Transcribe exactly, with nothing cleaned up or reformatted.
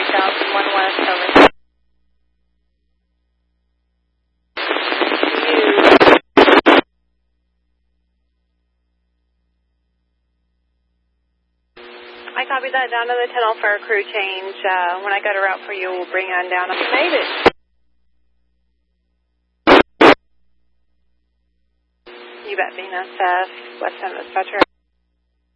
thousand one West, over. I copied that down to the tunnel for a crew change. Uh, when I got a route for you, we'll bring on down. I made it. You bet, Venus. Uh, West End Dispatcher.